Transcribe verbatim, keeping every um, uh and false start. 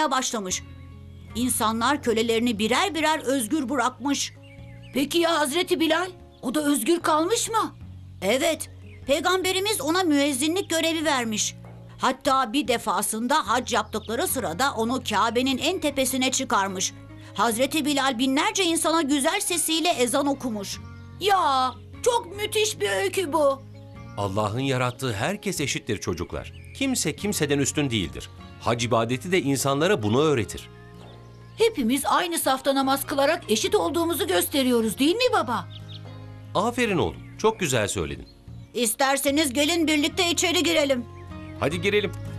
yapmaya başlamış. İnsanlar kölelerini birer birer özgür bırakmış. Peki ya Hazreti Bilal? O da özgür kalmış mı? Evet, Peygamberimiz ona müezzinlik görevi vermiş. Hatta bir defasında hac yaptıkları sırada onu Kabe'nin en tepesine çıkarmış. Hazreti Bilal binlerce insana güzel sesiyle ezan okumuş. Ya çok müthiş bir öykü bu. Allah'ın yarattığı herkes eşittir çocuklar. Kimse kimseden üstün değildir. Hac ibadeti de insanlara bunu öğretir. Hepimiz aynı safta namaz kılarak eşit olduğumuzu gösteriyoruz değil mi baba? Aferin oğlum, çok güzel söyledin. İsterseniz gelin birlikte içeri girelim. Hadi girelim.